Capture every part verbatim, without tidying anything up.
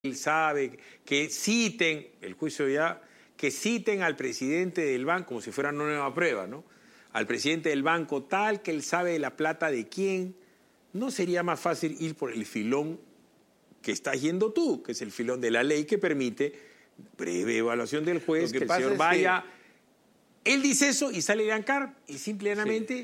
él sabe, que citen, el juicio ya, que citen al presidente del banco, como si fuera una nueva prueba, ¿no? Al presidente del banco tal, que él sabe de la plata de quién. ¿No sería más fácil ir por el filón que estás yendo tú, que es el filón de la ley que permite breve evaluación del juez, que, que el señor vaya... Que... Él dice eso y sale Elian Carp y simplemente... Sí.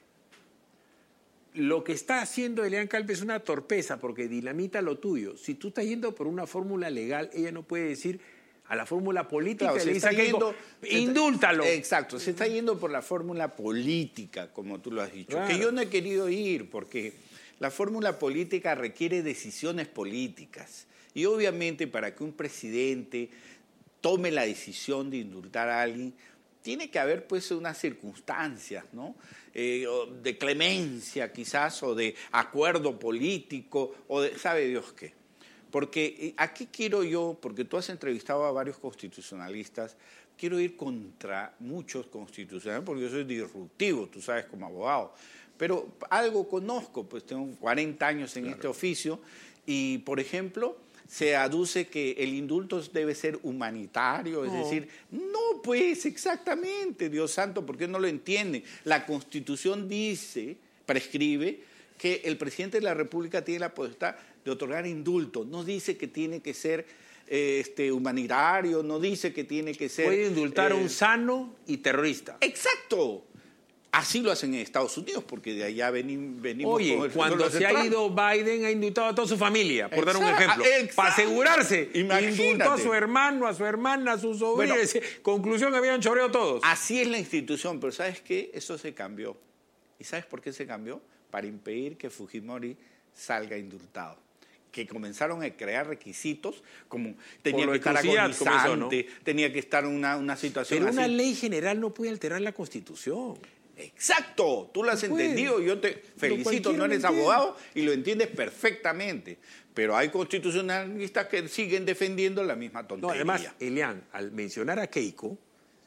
Lo que está haciendo Elian Carp es una torpeza porque dinamita lo tuyo. Si tú estás yendo por una fórmula legal, ella no puede decir a la fórmula política, claro, le dice a Keiko, indúltalo. Exacto, se está yendo por la fórmula política, como tú lo has dicho, claro. Que yo no he querido ir porque la fórmula política requiere decisiones políticas. Y obviamente para que un presidente tome la decisión de indultar a alguien, tiene que haber pues unas circunstancias, ¿no? Eh, de clemencia quizás, o de acuerdo político, o de sabe Dios qué. Porque aquí quiero yo, porque tú has entrevistado a varios constitucionalistas, quiero ir contra muchos constitucionalistas, porque yo soy disruptivo, tú sabes, como abogado. Pero algo conozco, pues tengo cuarenta años en claro. este oficio, y por ejemplo... se aduce que el indulto debe ser humanitario, es no. decir, no, pues, exactamente, Dios santo, ¿por qué no lo entienden? La Constitución dice, prescribe, que el presidente de la República tiene la potestad de otorgar indulto, no dice que tiene que ser eh, este, humanitario, no dice que tiene que ser... Puede indultar eh, a un sano y terrorista. ¡Exacto! Así lo hacen en Estados Unidos, porque de allá venimos... venimos Oye, con el, cuando con se ha ido Biden, ha indultado a toda su familia, por exacto, dar un ejemplo. Exacto. Para asegurarse, imagínate. Indultó a su hermano, a su hermana, a su sobrino. Bueno, conclusión, habían choreado todos. Así es la institución, pero ¿sabes qué? Eso se cambió. ¿Y sabes por qué se cambió? Para impedir que Fujimori salga indultado. Que comenzaron a crear requisitos, como tenía que estar agonizante, ¿no? Tenía que estar en una, una situación Pero así. Una ley general no puede alterar la Constitución. Exacto, tú lo has no entendido, yo te felicito, no eres abogado y lo entiendes perfectamente, pero hay constitucionalistas que siguen defendiendo la misma tontería. No, además, Elian, al mencionar a Keiko,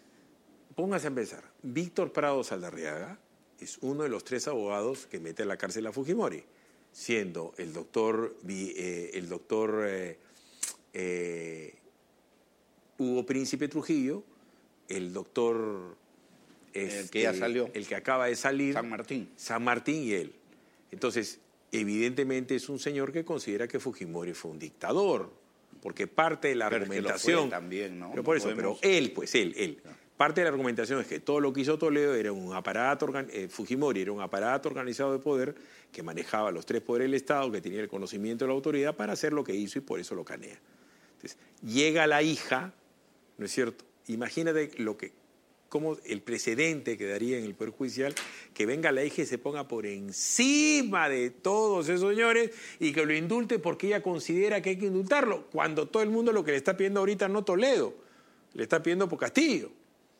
póngase a empezar, Víctor Prado Saldarriaga es uno de los tres abogados que mete a la cárcel a Fujimori, siendo el doctor, eh, el doctor eh, eh, Hugo Príncipe Trujillo, el doctor... Este, el que ya salió. El que acaba de salir. San Martín. San Martín y él. Entonces, evidentemente es un señor que considera que Fujimori fue un dictador, porque parte de la pero argumentación... Es que lo fue también, ¿no? Pero por no eso, podemos... pero él, pues él, él. No. Parte de la argumentación es que todo lo que hizo Toledo era un aparato, eh, Fujimori era un aparato organizado de poder que manejaba los tres poderes del Estado, que tenía el conocimiento de la autoridad para hacer lo que hizo y por eso lo canea. Entonces, llega la hija, ¿no es cierto? Imagínate lo que... como el precedente que daría en el Poder Judicial, que venga la hija y se ponga por encima de todos esos señores y que lo indulte porque ella considera que hay que indultarlo, cuando todo el mundo lo que le está pidiendo ahorita no Toledo, le está pidiendo por Castillo.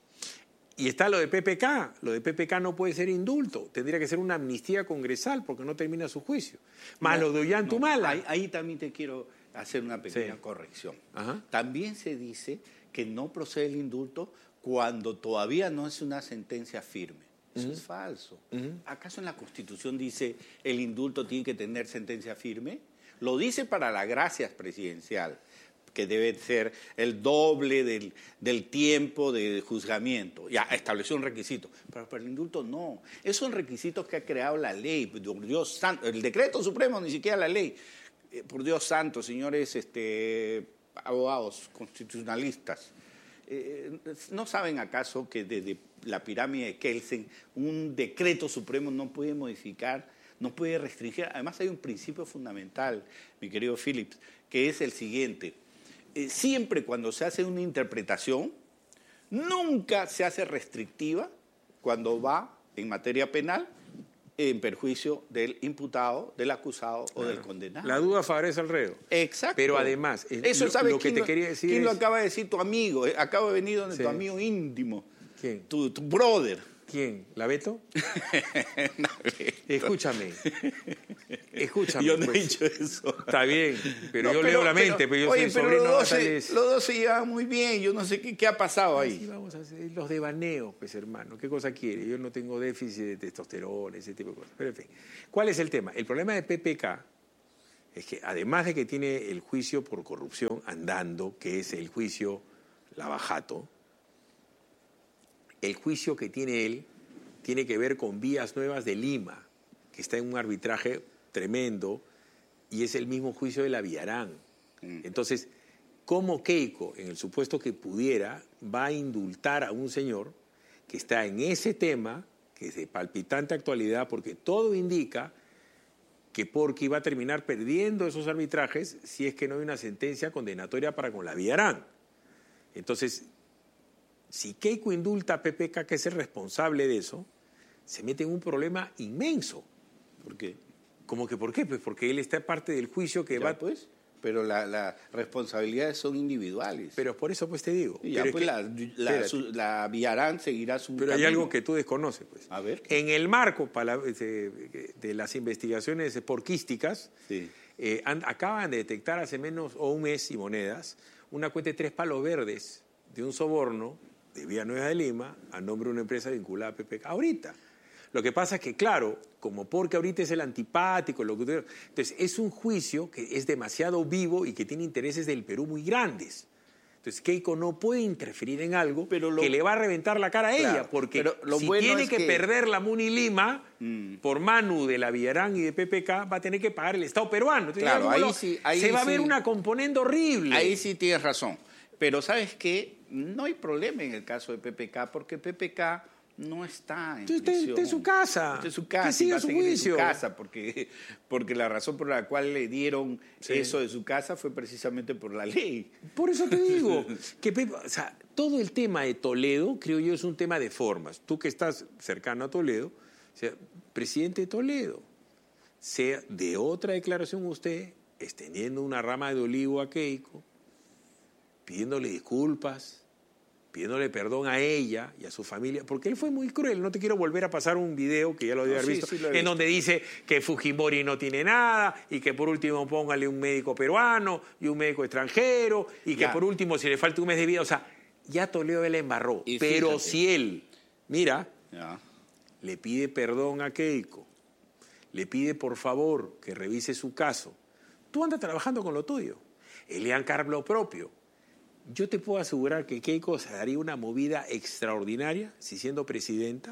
Y está lo de P P K, lo de P P K no puede ser indulto, tendría que ser una amnistía congresal porque no termina su juicio. Más no, lo de Ollantumala. No, ahí, ahí también te quiero hacer una pequeña sí. corrección. Ajá. También se dice que no procede el indulto cuando todavía no es una sentencia firme. Eso uh-huh. es falso. Uh-huh. ¿Acaso en la Constitución dice el indulto tiene que tener sentencia firme? Lo dice para la gracia presidencial, que debe ser el doble del, del tiempo de juzgamiento. Ya estableció un requisito. Pero para el indulto no. Esos son requisitos que ha creado la ley. Por Dios santo, el decreto supremo, ni siquiera la ley. Eh, por Dios santo, señores este, abogados constitucionalistas. Eh, ¿No saben acaso que desde la pirámide de Kelsen un decreto supremo no puede modificar, no puede restringir? Además hay un principio fundamental, mi querido Phillips, que es el siguiente. Eh, siempre cuando se hace una interpretación, nunca se hace restrictiva cuando va en materia penal en perjuicio del imputado, del acusado o claro. del condenado. La duda favorece al reo. Exacto. Pero además, eso lo, sabe lo que quién, te lo, quería decir quién es... lo acaba de decir tu amigo, eh, acaba de venir donde sí. tu amigo íntimo. ¿Quién? Tu, tu brother. ¿Quién? ¿La Beto? no, Escúchame. Escúchame. Yo no pues. he dicho eso. Está bien, pero no, yo pero, leo la mente, pero, pero yo oye, soy pero sobrino los dos, de se, los dos se llevan muy bien, yo no sé qué, qué ha pasado ahí. Sí, vamos a hacer los devaneos, pues hermano, ¿qué cosa quiere? Yo no tengo déficit de testosterona, ese tipo de cosas. Pero en fin, ¿cuál es el tema? El problema de P P K es que además de que tiene el juicio por corrupción andando, que es el juicio Lavajato, el juicio que tiene él tiene que ver con Vías Nuevas de Lima, que está en un arbitraje tremendo, y es el mismo juicio de la Villarán. Mm. Entonces, ¿cómo Keiko, en el supuesto que pudiera, va a indultar a un señor que está en ese tema, que es de palpitante actualidad, porque todo indica que porque iba a terminar perdiendo esos arbitrajes si es que no hay una sentencia condenatoria para con la Villarán? Entonces, si Keiko indulta a P P K, que es el responsable de eso, se mete en un problema inmenso. ¿Por qué? ¿Cómo que por qué? Pues porque él está parte del juicio que ya, va... pues, pero las la responsabilidades son individuales. Pero por eso pues te digo. Y ya pues que, la, la, su, la Villarán seguirá su Pero camino. hay algo que tú desconoces, pues. A ver. ¿Qué? En el marco para, de, de las investigaciones porquísticas, sí. eh, han, acaban de detectar hace menos o un mes y monedas una cuenta de tres palos verdes de un soborno de Vía Nueva de Lima a nombre de una empresa vinculada a P P K. Ahorita. Lo que pasa es que, claro, como porque ahorita es el antipático, lo que, entonces es un juicio que es demasiado vivo y que tiene intereses del Perú muy grandes. Entonces Keiko no puede interferir en algo pero lo, que le va a reventar la cara a claro, ella, porque lo si bueno tiene es que, que perder la Muni Lima mm. por Manu de la Villarán y de P P K, va a tener que pagar el Estado peruano. Entonces, claro, ahí lo, sí, ahí se va sí, a ver una componente horrible. Ahí sí tienes razón. Pero ¿sabes qué? No hay problema en el caso de P P K, porque P P K no está en Entonces, prisión. Está en su casa. Está en su casa. Que siga va a su seguir juicio. En su casa, porque, porque la razón por la cual le dieron sí. eso de su casa fue precisamente por la ley. Por eso te digo, que o sea, todo el tema de Toledo, creo yo, es un tema de formas. Tú que estás cercano a Toledo, o sea, presidente de Toledo, sea de otra declaración usted, extendiendo una rama de olivo a Keiko, pidiéndole disculpas, pidiéndole perdón a ella y a su familia, porque él fue muy cruel. No te quiero volver a pasar un video que ya lo debe no, haber sí, visto, sí lo he en visto. donde dice que Fujimori no tiene nada y que por último póngale un médico peruano y un médico extranjero y que ya. por último si le falta un mes de vida, o sea, ya Toledo le embarró. Y pero fíjate. Si él, mira, ya. le pide perdón a Keiko, le pide por favor que revise su caso, tú andas trabajando con lo tuyo, Elian Carp lo propio. Yo te puedo asegurar que Keiko se daría una movida extraordinaria si siendo presidenta,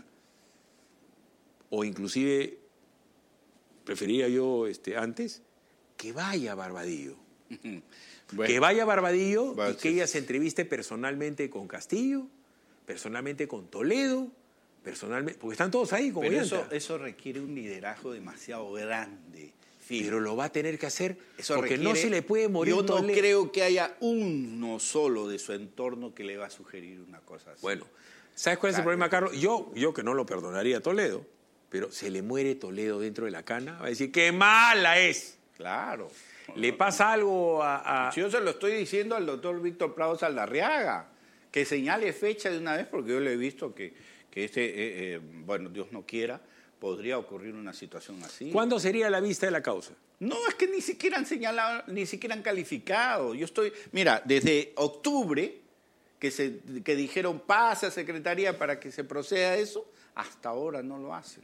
o inclusive, preferiría yo este, antes, que vaya a Barbadillo. Bueno, que vaya a Barbadillo bueno, y que sí. ella se entreviste personalmente con Castillo, personalmente con Toledo, personalmente, porque están todos ahí como Pero eso, eso requiere un liderazgo demasiado grande. Pero lo va a tener que hacer Eso porque requiere, no se le puede morir. Yo no Toledo. creo que haya uno solo de su entorno que le va a sugerir una cosa así. Bueno, ¿sabes cuál es el problema, Carlos? Yo, yo que no lo perdonaría a Toledo, pero se le muere Toledo dentro de la cana, va a decir, ¡qué mala es! Claro. Le pasa algo a... a... Yo se lo estoy diciendo al doctor Víctor Prado Saldarriaga, que señale fecha de una vez, porque yo le he visto que, que este, eh, eh, bueno, Dios no quiera, podría ocurrir una situación así. ¿Cuándo sería la vista de la causa? No, es que ni siquiera han señalado, ni siquiera han calificado. Yo estoy, mira, desde octubre, que, se, que dijeron pase a Secretaría para que se proceda a eso, hasta ahora no lo hacen.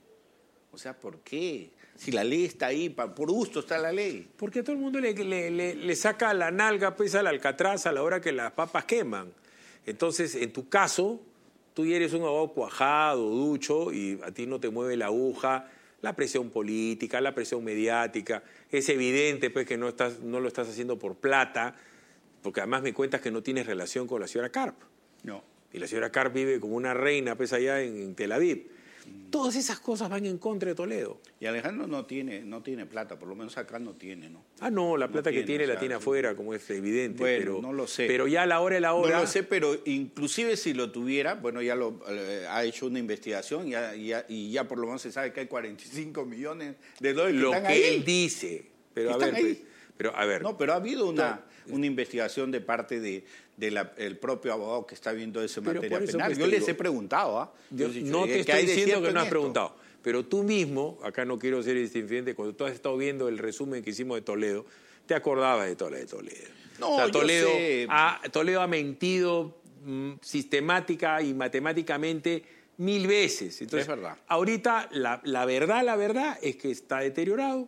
O sea, ¿por qué? Si la ley está ahí, por gusto está la ley. Porque a todo el mundo le, le, le, le saca la nalga pues, al alcatraz a la hora que las papas queman. Entonces, en tu caso, tú ya eres un abogado cuajado, ducho, y a ti no te mueve la aguja, la presión política, la presión mediática. Es evidente pues, que no, estás, no lo estás haciendo por plata, porque además me cuentas que no tienes relación con la señora Carp. No. Y la señora Carp vive como una reina pues, allá en, en Tel Aviv. Todas esas cosas van en contra de Toledo. Y Alejandro no tiene, no tiene plata, por lo menos acá no tiene, ¿no? Ah, no, la plata no que tiene, tiene la tiene afuera, como es evidente. Bueno, pero, no lo sé. Pero ya a la hora de la hora... No lo sé, pero inclusive si lo tuviera, bueno, ya lo eh, ha hecho una investigación ya, ya, y ya por lo menos se sabe que hay cuarenta y cinco millones de dólares lo que están que ahí. él dice. Pero a ver, pues, pero a ver. No, pero ha habido una, una investigación de parte de, de la, el propio abogado que está viendo ese pero materia eso, penal. pues, Yo digo, les he preguntado, ¿ah? ¿eh? Yo, dicho, no te estoy diciendo que no has esto? preguntado, pero tú mismo, acá no quiero ser incidente, cuando tú has estado viendo el resumen que hicimos de Toledo, te acordabas de Toledo. De Toledo. No, o sea, Toledo, yo sé. Ha, Toledo ha mentido mm, sistemática y matemáticamente mil veces. Entonces, es verdad. Ahorita la, la verdad, la verdad es que está deteriorado,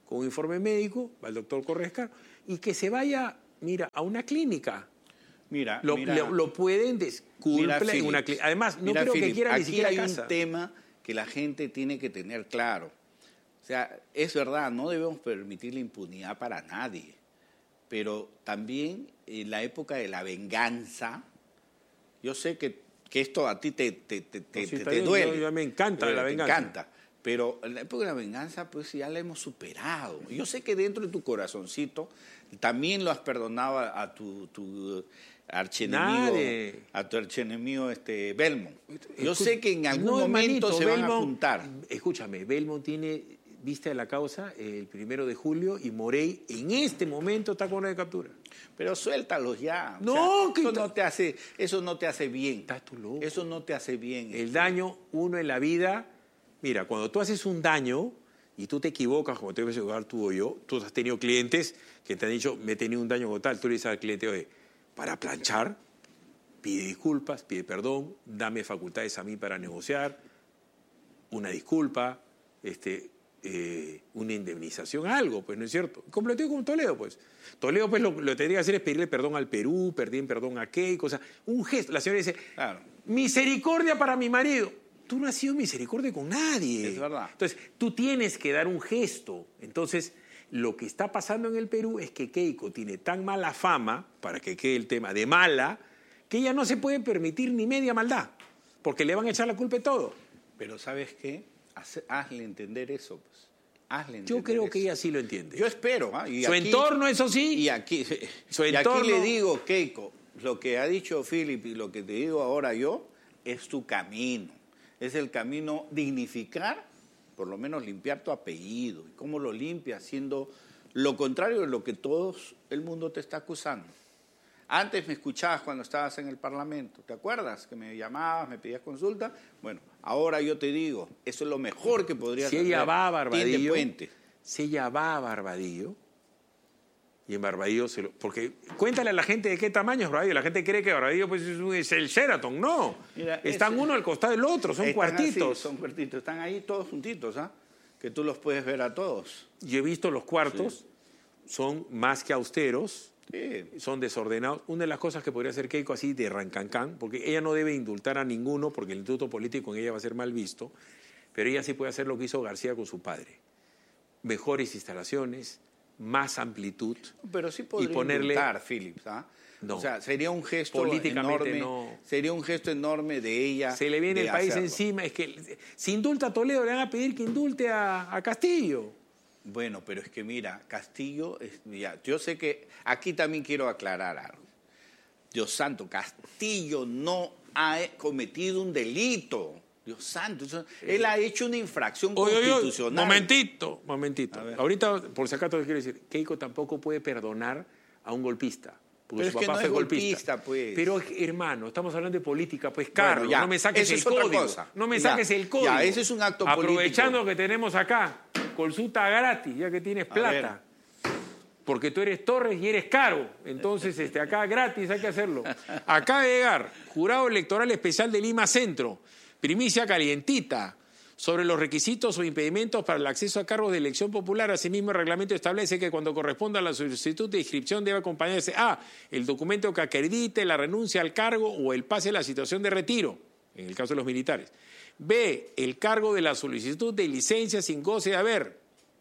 con un informe médico, va el doctor Correscaro, y que se vaya, mira, a una clínica. Mira, lo, mira, lo, lo pueden desculpar en una clínica. Además, no mira, creo Philip, que quiera ni siquiera aquí hay casa. un tema que la gente tiene que tener claro. O sea, es verdad, no debemos permitir la impunidad para nadie, pero también en la época de la venganza, yo sé que, que esto a ti te, te, te, te, sí, te, te bien, duele. Yo, yo me encanta te, la venganza. Me encanta. Pero en la época de la venganza, pues ya la hemos superado. Yo sé que dentro de tu corazoncito también lo has perdonado a, a tu, tu archienemigo, Nadie. a tu archienemigo este, Belmont. Yo Escucha, sé que en algún no, momento hermanito, se Belmont, van a juntar. Escúchame, Belmont tiene vista de la causa el primero de julio y Morey en este momento está con orden de captura. Pero suéltalos ya. No, o sea, que eso ta... no te hace, eso no te hace bien. Estás tú loco. Eso no te hace bien. El daño, uno en la vida. Mira, cuando tú haces un daño y tú te equivocas, como te debes equivocar tú o yo, tú has tenido clientes que te han dicho, me he tenido un daño como tal, tú le dices al cliente, oye, para planchar, pide disculpas, pide perdón, dame facultades a mí para negociar, una disculpa, este, eh, una indemnización, algo, pues, ¿no es cierto? Completó con Toledo, pues. Toledo, pues, lo, lo que tendría que hacer es pedirle perdón al Perú, pedir perdón a Keiko, o sea, un gesto. La señora dice, claro, misericordia para mi marido. Tú no has sido misericordia con nadie. Es verdad. Entonces, tú tienes que dar un gesto. Entonces, lo que está pasando en el Perú es que Keiko tiene tan mala fama, para que quede el tema de mala, que ella no se puede permitir ni media maldad, porque le van a echar la culpa de todo. Pero ¿sabes qué? Haz, hazle entender eso, pues. Hazle entender Yo creo eso. que ella sí lo entiende. Yo espero. ¿eh? Y su aquí, entorno, eso sí. Y aquí, su y entorno... aquí le digo, Keiko, lo que ha dicho Philip y lo que te digo ahora yo, es tu camino. Es el camino dignificar, por lo menos limpiar tu apellido. ¿Y cómo lo limpias? Haciendo lo contrario de lo que todo el mundo te está acusando. Antes me escuchabas cuando estabas en el Parlamento, ¿te acuerdas? Que me llamabas, me pedías consulta. Bueno, ahora yo te digo, eso es lo mejor que podrías hacer. Si ella va a Barbadillo, Puente. si ella va a Barbadillo, y en Barbadillo se lo... Porque cuéntale a la gente de qué tamaño es Barbadillo. La gente cree que Barbadillo pues, es, un, es el Sheraton. No. Mira, están ese, uno al costado del otro. Son cuartitos. Así, son cuartitos. Están ahí todos juntitos, ¿ah? ¿eh? Que tú los puedes ver a todos. Yo he visto los cuartos. Sí. Son más que austeros. Sí. Son desordenados. Una de las cosas que podría hacer Keiko así de rancancán, porque ella no debe indultar a ninguno, porque el instituto político en ella va a ser mal visto, pero ella sí puede hacer lo que hizo García con su padre. Mejores instalaciones, más amplitud. Pero sí podría y ponerle... indultar, Phillips, ¿ah? No. O sea, sería un gesto políticamente enorme, no. Sería un gesto enorme de ella. Se le viene el país hacerlo. encima. Es que si indulta a Toledo, le van a pedir que indulte a, a Castillo. Bueno, pero es que mira, Castillo, es, ya, yo sé que aquí también quiero aclarar algo. Dios santo, Castillo no ha cometido un delito. Dios santo, eso, eh, él ha hecho una infracción oye, constitucional. Oye, momentito, momentito. Ahorita, por si acaso, quiero decir, Keiko tampoco puede perdonar a un golpista. Porque pero su es papá que no fue es golpista, golpista, pues. Pero, hermano, estamos hablando de política, pues, Carlos, bueno, ya, no me saques eso el es otra código. Cosa. No me ya, saques el código. Ya, ese es un acto Aprovechando político. que tenemos acá consulta gratis, ya que tienes plata. Porque tú eres Torres y eres caro. Entonces, este, acá gratis hay que hacerlo. Acaba de llegar, Jurado Electoral Especial de Lima Centro, primicia calientita, sobre los requisitos o impedimentos para el acceso a cargos de elección popular. Asimismo, el reglamento establece que cuando corresponda a la solicitud de inscripción debe acompañarse a el documento que acredite la renuncia al cargo o el pase de la situación de retiro, en el caso de los militares. B, el cargo de la solicitud de licencia sin goce de haber.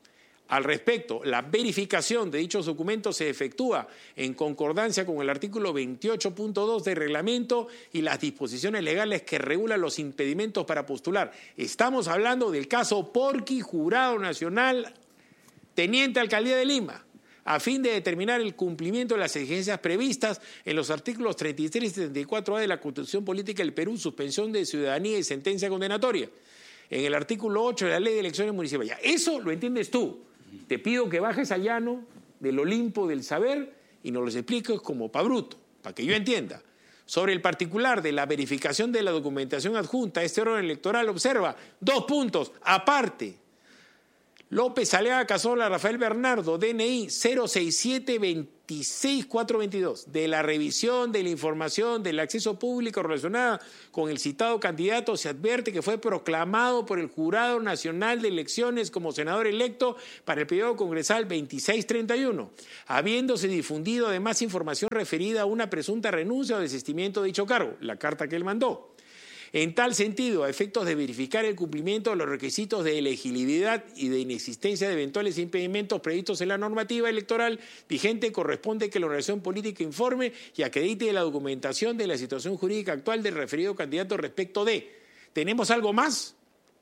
Al respecto, la verificación de dichos documentos se efectúa en concordancia con el artículo veintiocho punto dos del reglamento y las disposiciones legales que regulan los impedimentos para postular. Estamos hablando del caso Porqui, Jurado Nacional, Teniente Alcaldía de Lima, a fin de determinar el cumplimiento de las exigencias previstas en los artículos treinta y tres y treinta y cuatro A de la Constitución Política del Perú, suspensión de ciudadanía y sentencia condenatoria. En el artículo ocho de la Ley de Elecciones Municipales. Eso lo entiendes tú. Te pido que bajes al llano del Olimpo del saber y nos los expliques como pa' bruto, para que yo entienda. Sobre el particular de la verificación de la documentación adjunta, este órgano electoral observa dos puntos. Aparte, López Aleaga Casola, Rafael Bernardo, D N I cero seis siete veintiséis cuatrocientos veintidós. De la revisión de la información del acceso público relacionada con el citado candidato se advierte que fue proclamado por el Jurado Nacional de Elecciones como senador electo para el periodo congresal veintiséis treinta y uno, habiéndose difundido además información referida a una presunta renuncia o desistimiento de dicho cargo, la carta que él mandó. En tal sentido, a efectos de verificar el cumplimiento de los requisitos de elegibilidad y de inexistencia de eventuales impedimentos previstos en la normativa electoral vigente, corresponde que la organización política informe y acredite la documentación de la situación jurídica actual del referido candidato respecto de. ¿Tenemos algo más?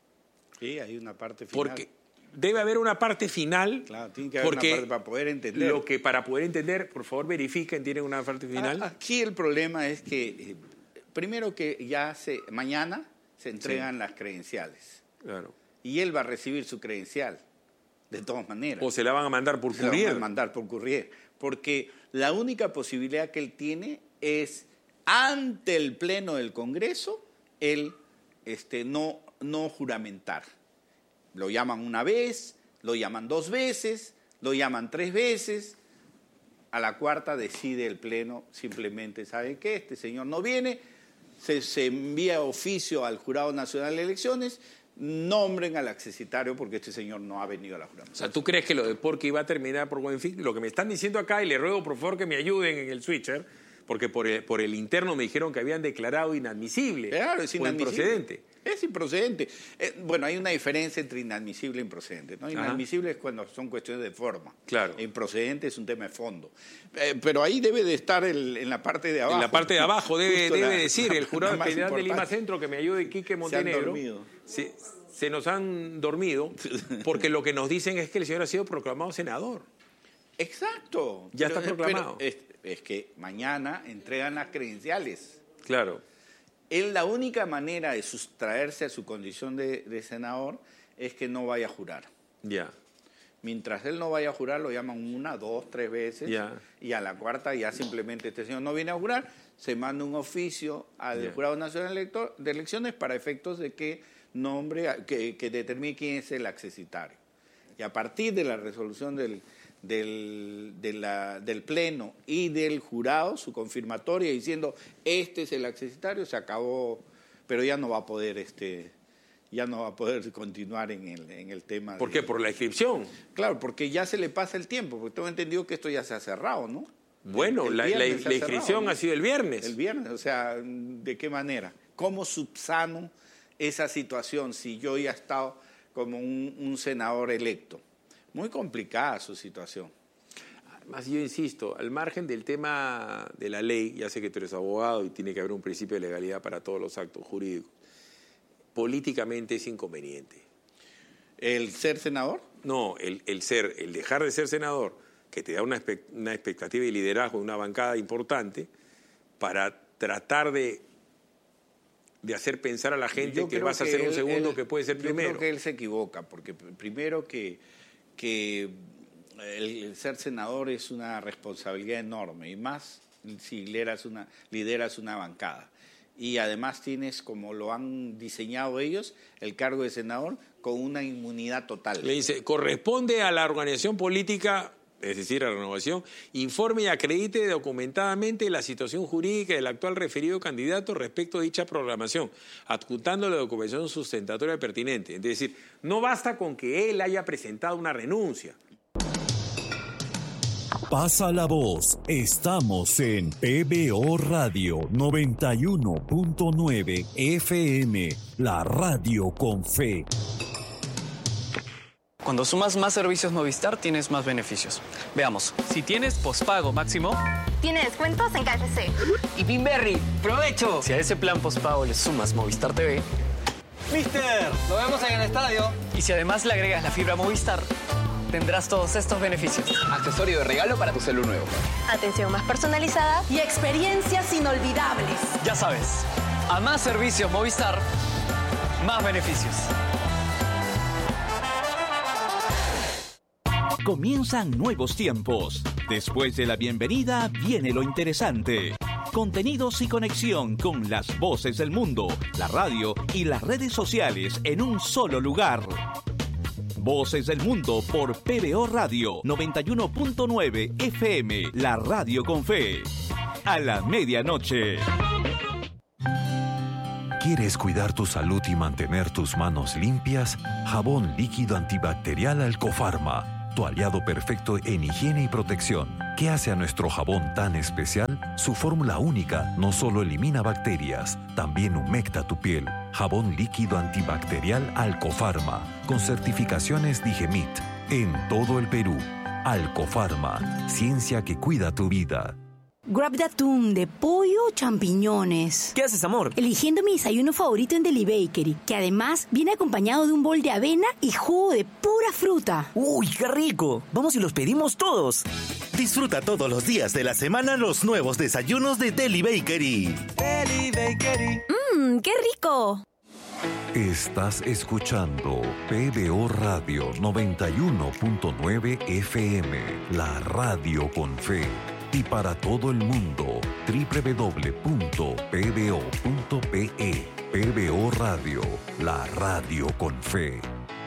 Sí, hay una parte final. Porque debe haber una parte final. Claro, tiene que haber una parte para poder entender. Lo que para poder entender, por favor, verifiquen, ¿tienen una parte final? Aquí el problema es que... Eh, Primero que ya se, mañana se entregan sí. las credenciales. Claro. Y él va a recibir su credencial, de todas maneras. O se la van a mandar por courier. Se la van a mandar por courier. Porque la única posibilidad que él tiene es, ante el Pleno del Congreso, él este, no, no juramentar. Lo llaman una vez, lo llaman dos veces, lo llaman tres veces. A la cuarta decide el Pleno, simplemente, ¿saben qué? Este señor no viene. Se, se envía oficio al Jurado Nacional de Elecciones, nombren al accesitario porque este señor no ha venido a la juramentación. O sea, ¿tú crees que lo de Porqui va a terminar por buen fin? Lo que me están diciendo acá, y le ruego por favor que me ayuden en el switcher, porque por el, por el interno me dijeron que habían declarado inadmisible. Claro, es inadmisible. Improcedente. Es improcedente. Eh, bueno, hay una diferencia entre inadmisible e improcedente, ¿no? Inadmisible Ajá. es cuando son cuestiones de forma. Claro. E improcedente es un tema de fondo. Eh, pero ahí debe de estar el, en la parte de abajo. En la parte de abajo debe, debe la, decir la, el Jurado Federal de Lima importante. Centro, que me ayude Quique Montenegro. Se han dormido. Se, se nos han dormido porque lo que nos dicen es que el señor ha sido proclamado senador. Exacto. Ya pero, está proclamado. Pero es, es que mañana entregan las credenciales. Claro. Él, la única manera de sustraerse a su condición de, de senador es que no vaya a jurar. Ya. Mientras él no vaya a jurar, lo llaman una, dos, tres veces. Ya. Y a la cuarta ya simplemente este señor no viene a jurar, se manda un oficio al Ya. Jurado Nacional Elector, de Elecciones para efectos de que nombre, que, que determine quién es el accesitario. Y a partir de la resolución del... Del, de la, del Pleno y del jurado, su confirmatoria diciendo este es el accesitario, se acabó, pero ya no va a poder este ya no va a poder continuar en el, en el tema. ¿Por de, qué? ¿Por la inscripción? Claro, porque ya se le pasa el tiempo, porque tengo entendido que esto ya se ha cerrado, ¿no? Bueno, el, el la, la, la inscripción cerrado, ¿no? ha sido el viernes. El viernes, o sea, ¿de qué manera? ¿Cómo subsano esa situación si yo ya he estado como un, un senador electo? Muy complicada su situación. Además, yo insisto, al margen del tema de la ley, ya sé que tú eres abogado y tiene que haber un principio de legalidad para todos los actos jurídicos, políticamente es inconveniente. ¿El ser senador? No, el, el ser, el dejar de ser senador, que te da una, una expectativa de liderazgo de una bancada importante, para tratar de, de hacer pensar a la gente que vas a ser un segundo él, que puede ser primero. Yo creo que él se equivoca, porque primero que... que el ser senador es una responsabilidad enorme, y más si lideras una, lideras una bancada. Y además tienes, como lo han diseñado ellos, el cargo de senador con una inmunidad total. Le dice, corresponde a la organización política, es decir, a la renovación, informe y acredite documentadamente la situación jurídica del actual referido candidato respecto a dicha programación, adjuntando la documentación sustentatoria pertinente. Es decir, no basta con que él haya presentado una renuncia. Pasa la voz. Estamos en P B O Radio noventa y uno punto nueve F M, la radio con fe. Cuando sumas más servicios Movistar, tienes más beneficios. Veamos. Si tienes pospago máximo, tiene descuentos en K F C. Y Pinberry, ¡provecho! Si a ese plan pospago le sumas Movistar T V, ¡Mister! ¡Lo vemos en el estadio! Y si además le agregas la fibra Movistar, tendrás todos estos beneficios. Accesorio de regalo para tu celu nuevo. Atención más personalizada y experiencias inolvidables. Ya sabes, a más servicios Movistar, más beneficios. Comienzan nuevos tiempos. Después de la bienvenida viene lo interesante. Contenidos y conexión con las voces del mundo, la radio y las redes sociales en un solo lugar. Voces del Mundo por P B O Radio noventa y uno punto nueve F M, la radio con fe. A la medianoche. ¿Quieres cuidar tu salud y mantener tus manos limpias? Jabón líquido antibacterial Alcofarma, tu aliado perfecto en higiene y protección. ¿Qué hace a nuestro jabón tan especial? Su fórmula única no solo elimina bacterias, también humecta tu piel. Jabón líquido antibacterial Alcofarma, con certificaciones Digemit, en todo el Perú. Alcofarma, ciencia que cuida tu vida. Grab de atún, de pollo o champiñones. ¿Qué haces, amor? Eligiendo mi desayuno favorito en Deli Bakery, que además viene acompañado de un bol de avena y jugo de pura fruta. ¡Uy, qué rico! Vamos y los pedimos todos. Disfruta todos los días de la semana los nuevos desayunos de Deli Bakery. Deli Bakery. ¡Mmm, qué rico! Estás escuchando P B O Radio noventa y uno punto nueve F M, la radio con fe. Y para todo el mundo, doble u doble u doble u punto p b o punto p e. P B O Radio, la radio con fe.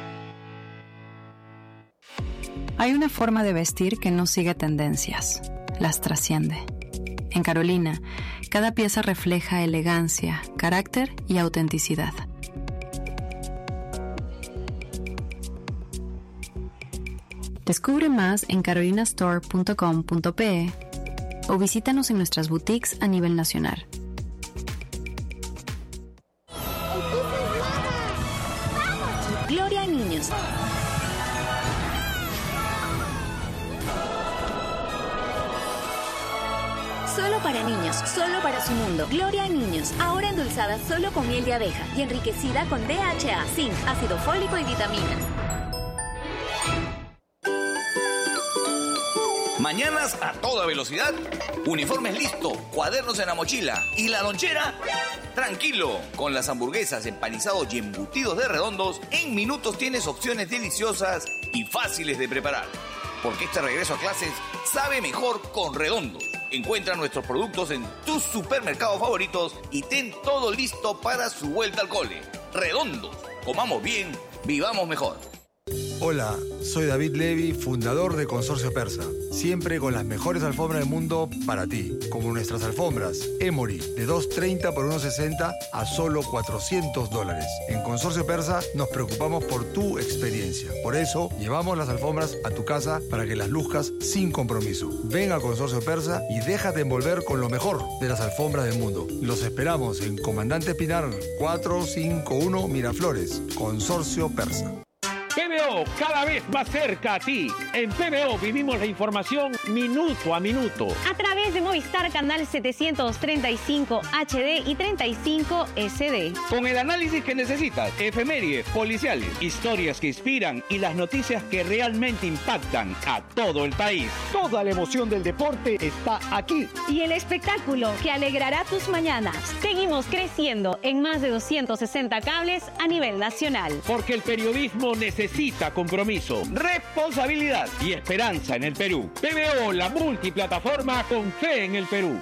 Hay una forma de vestir que no sigue tendencias, las trasciende. En Carolina, cada pieza refleja elegancia, carácter y autenticidad. Descubre más en carolina store punto com punto p e o visítanos en nuestras boutiques a nivel nacional. Gloria a niños. Solo para niños, solo para su mundo. Gloria a niños, ahora endulzada solo con miel de abeja y enriquecida con D H A, zinc, ácido fólico y vitaminas. Mañanas a toda velocidad, uniformes listo, cuadernos en la mochila y la lonchera. Tranquilo, con las hamburguesas, empanizados y embutidos de Redondos, en minutos tienes opciones deliciosas y fáciles de preparar. Porque este regreso a clases sabe mejor con Redondos. Encuentra nuestros productos en tus supermercados favoritos y ten todo listo para su vuelta al cole. Redondos, comamos bien, vivamos mejor. Hola, soy David Levy, fundador de Consorcio Persa. Siempre con las mejores alfombras del mundo para ti. Como nuestras alfombras Emory, de doscientos treinta por ciento sesenta a solo cuatrocientos dólares. En Consorcio Persa nos preocupamos por tu experiencia. Por eso, llevamos las alfombras a tu casa para que las luzcas sin compromiso. Ven a Consorcio Persa y déjate envolver con lo mejor de las alfombras del mundo. Los esperamos en Comandante Pinar cuatrocientos cincuenta y uno Miraflores. Consorcio Persa. P B O, cada vez más cerca a ti. En P B O vivimos la información minuto a minuto. A través de Movistar Canal setecientos treinta y cinco H D y treinta y cinco S D. Con el análisis que necesitas, efemérides, policiales, historias que inspiran y las noticias que realmente impactan a todo el país. Toda la emoción del deporte está aquí. Y el espectáculo que alegrará tus mañanas. Seguimos creciendo en más de doscientos sesenta cables a nivel nacional. Porque el periodismo necesita Necesita compromiso, responsabilidad y esperanza en el Perú. P B O, la multiplataforma con fe en el Perú.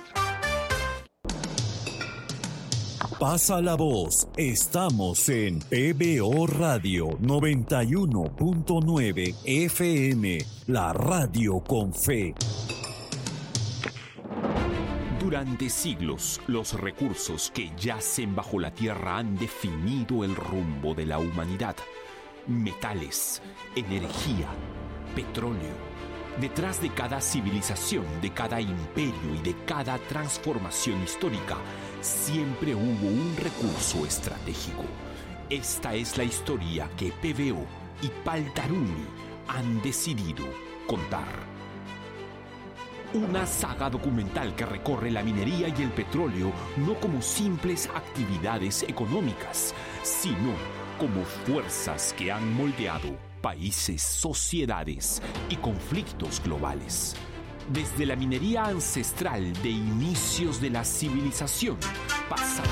Pasa la voz. Estamos en P B O Radio noventa y uno punto nueve F M, la radio con fe. Durante siglos, los recursos que yacen bajo la tierra han definido el rumbo de la humanidad. Metales, energía, petróleo. Detrás de cada civilización, de cada imperio y de cada transformación histórica, siempre hubo un recurso estratégico. Esta es la historia que P B O y Paltaruni han decidido contar. Una saga documental que recorre la minería y el petróleo no como simples actividades económicas, sino como fuerzas que han moldeado países, sociedades y conflictos globales. Desde la minería ancestral de inicios de la civilización, pasa